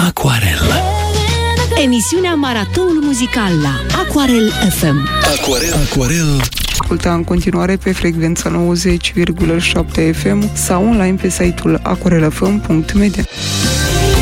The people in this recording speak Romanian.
Aquarel. Emisiunea Maratonul Muzical la Aquarel FM. Aquarel. Asculta în continuare pe frecvența 90,7 FM sau online pe site-ul aquarelfm.media.